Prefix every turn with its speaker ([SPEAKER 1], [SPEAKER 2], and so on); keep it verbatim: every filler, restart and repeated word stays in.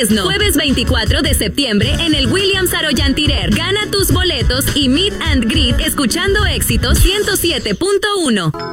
[SPEAKER 1] Fresno. Jueves veinticuatro de septiembre en el Williams Arroyan Tirer. Gana tus boletos y meet and greet escuchando Éxitos ciento siete punto uno.